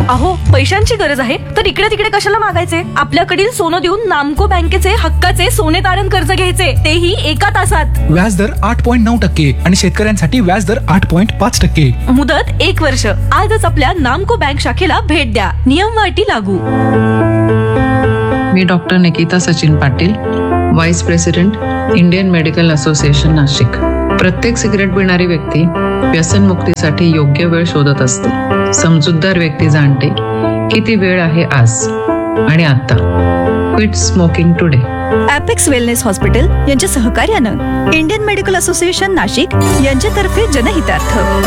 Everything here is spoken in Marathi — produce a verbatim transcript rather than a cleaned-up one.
अहो, पैशांची गरज आहे तर इकडे तिकडे कशाला मागायचे? आपल्याकडील सोनं देऊन नामको बँकेचे हक्काचे सोने तारण कर्ज घ्यायचे, तेही एका तासात. व्याजदर आठ पॉईंट नऊ टक्के आणि शेतकऱ्यांसाठी व्याजदर आठ पॉईंट पाच टक्के. मुदत एक वर्ष. आजच आपल्या नामको बँक शाखेला भेट द्या. नियम व अटी लागू. मी doctor Nikita Sachin Patil, vice president, Indian medical association, Nashik. प्रत्येक सिगरेट पिणारी व्यक्ती व्यसनमुक्तीसाठी योग्य वेळ शोधत असते. समजूतदार व्यक्ती जाणते किती वेळ आहे आज आणि आता. Quit smoking today. Apex wellness hospital यांच्या सहकार्यानं इंडियन मेडिकल असोसिएशन नाशिक यांच्यातर्फे जनहितार्थ.